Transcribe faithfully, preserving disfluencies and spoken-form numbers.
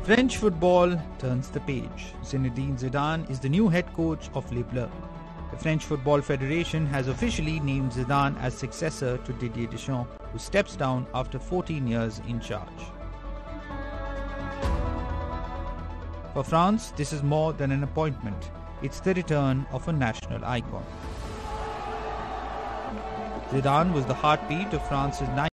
French football turns the page. Zinedine Zidane is the new head coach of Les Bleus. The French Football Federation has officially named Zidane as successor to Didier Deschamps, who steps down after fourteen years in charge. For France, this is more than an appointment. It's the return of a national icon. Zidane was the heartbeat of France's